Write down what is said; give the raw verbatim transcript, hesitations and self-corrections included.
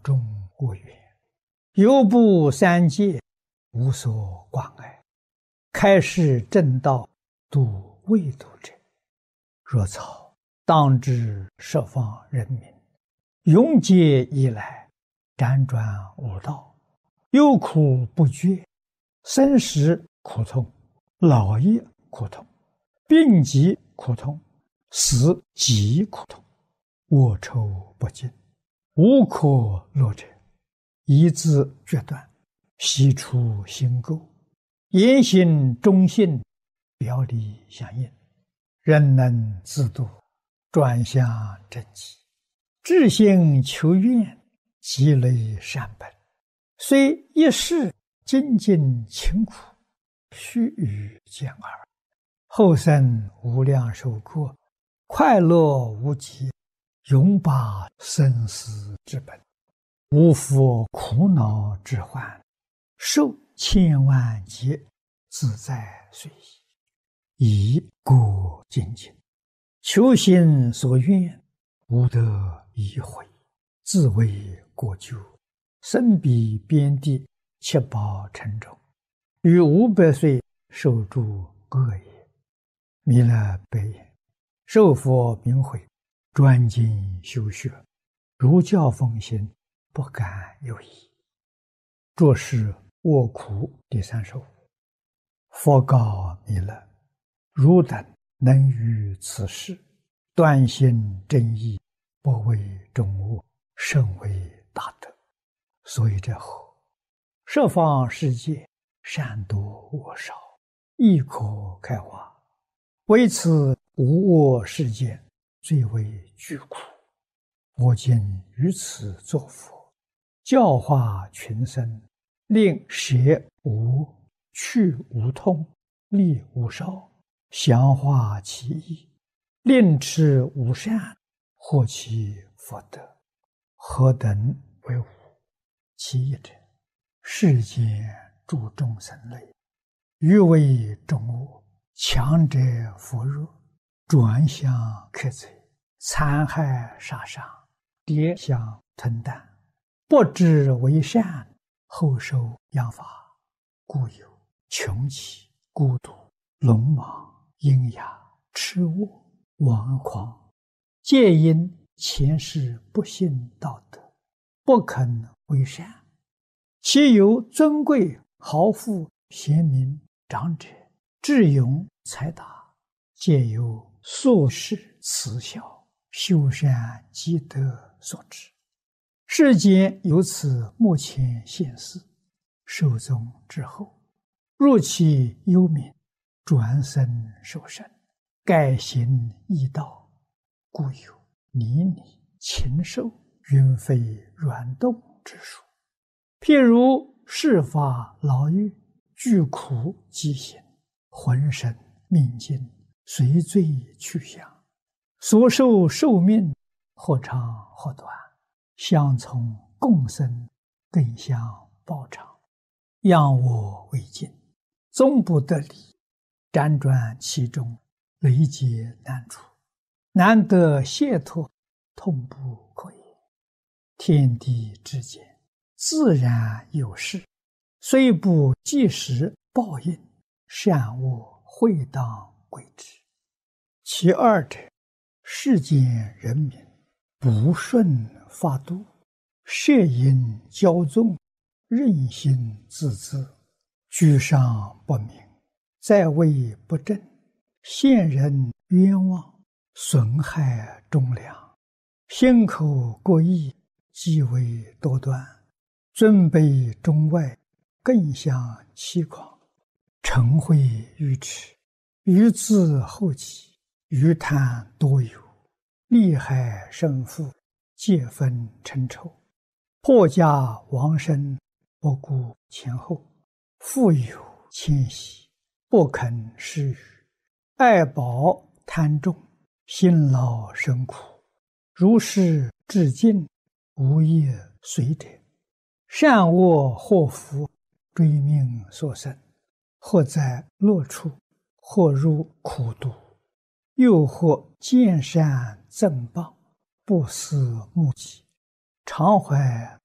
众我缘，犹不三界，无所关爱。开示正道，度未度者。若草，当知十方人民，永劫以来，辗转无道，忧苦不绝，生时苦痛，老也苦痛，病疾苦痛，死极苦痛，卧愁不尽，无可乐者，一字决断，悉出心垢，言行忠信，表里相应，人能自度，转向正极，至心求愿，积累善本，虽一世精进勤苦，须臾见耳，后生无量寿过，快乐无极，永拔生死之本，无复苦恼之患，受千万劫，自在随意，以故精进，求心所愿，无得已悔，自为过咎，身比边地，七宝沉重，于五百岁受诸恶业。弥勒白言：受佛名诲，专精修学，如教奉行，不敢有疑。作是卧苦第三十五。佛告弥勒：汝等能于此事，断心正义，不为众恶，甚为大德。所以者何？十方世界，善多恶少，亦可开化。为此无我世界，最为巨苦。我今于此作佛，教化群生，令舍无、去无痛，利无少，详化其意，令持无善，获其福德。何等为无？其一者，世间诸众生类，欲为众恶，强者扶弱，转向克贼，残害杀伤，跌相吞啖，不知为善，后受殃罚，故有穷奇、孤独、聋盲、阴哑、痴卧、顽狂，皆因前世不信道德，不肯为善。其有尊贵、豪富、贤明、长者、智勇、才达，皆由宿世慈孝、修善积德所致。世间由此目前现世，寿终之后，入其幽冥，转生受生，改行异道，故有泥泞、禽兽、云飞软动之说。譬如世法牢狱，具苦疾行，浑身命尽，随罪去向，所受寿命或长或短，相从共生，更相报偿，仰我为镜，终不得离，辗转其中，累劫难除，难得解脱，痛不可言。天地之间，自然有事，虽不即时报应，善恶会当归之。其二者，世间人民不顺法度，摄因骄纵，任性自恣，居上不明，在位不正，陷人冤枉，损害忠良，心口过意，极为多端，尊卑中外，更相欺诳，嗔恚愚痴，愚自后己，愚贪多有，利害胜负，皆分称仇，破家亡身，不顾前后，富有谦息，不肯施予，爱宝贪重，辛劳生苦，如是至尽，无业随者，善恶祸福，追命所生，或在乐处，或入苦毒，又或见善赠谤，不思目己，常怀